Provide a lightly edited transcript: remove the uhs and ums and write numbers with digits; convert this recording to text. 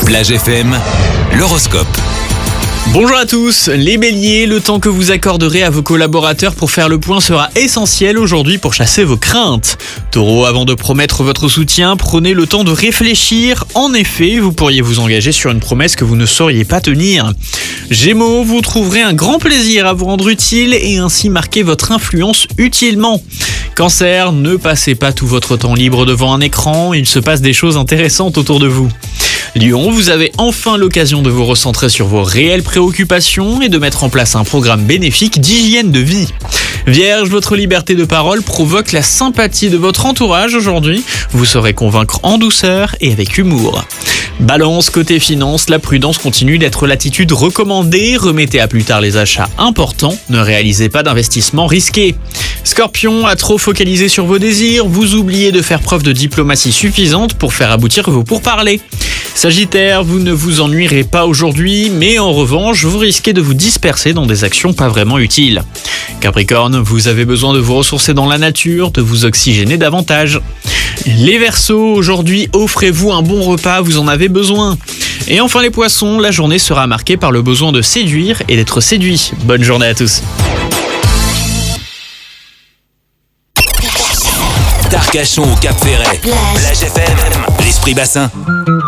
Plage FM, l'horoscope. Bonjour à tous, les béliers, le temps que vous accorderez à vos collaborateurs pour faire le point sera essentiel aujourd'hui pour chasser vos craintes. Taureau, avant de promettre votre soutien, prenez le temps de réfléchir. En effet, vous pourriez vous engager sur une promesse que vous ne sauriez pas tenir. Gémeaux, vous trouverez un grand plaisir à vous rendre utile et ainsi marquer votre influence utilement. Cancer, ne passez pas tout votre temps libre devant un écran, il se passe des choses intéressantes autour de vous. Lion, vous avez enfin l'occasion de vous recentrer sur vos réelles préoccupations et de mettre en place un programme bénéfique d'hygiène de vie. Vierge, votre liberté de parole provoque la sympathie de votre entourage aujourd'hui. Vous saurez convaincre en douceur et avec humour. Balance, côté finance, la prudence continue d'être l'attitude recommandée. Remettez à plus tard les achats importants. Ne réalisez pas d'investissements risqués. Scorpion, à trop focaliser sur vos désirs, vous oubliez de faire preuve de diplomatie suffisante pour faire aboutir vos pourparlers. Sagittaire, vous ne vous ennuierez pas aujourd'hui, mais en revanche, vous risquez de vous disperser dans des actions pas vraiment utiles. Capricorne, vous avez besoin de vous ressourcer dans la nature, de vous oxygéner davantage. Les Verseaux, aujourd'hui, offrez-vous un bon repas, vous en avez besoin. Et enfin les Poissons, la journée sera marquée par le besoin de séduire et d'être séduit. Bonne journée à tous. D'Arcachon au Cap-Ferret, Plage FM, l'Esprit Bassin.